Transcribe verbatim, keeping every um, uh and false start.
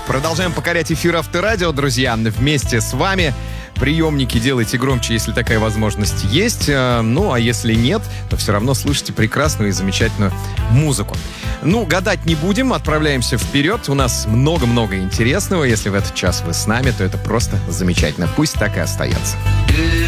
Продолжаем покорять эфир Авторадио, друзья, вместе с вами. Приемники делайте громче, если такая возможность есть. Ну, а если нет, то все равно слушайте прекрасную и замечательную музыку. Ну, гадать не будем, отправляемся вперед. У нас много-много интересного. Если в этот час вы с нами, то это просто замечательно. Пусть так и остается.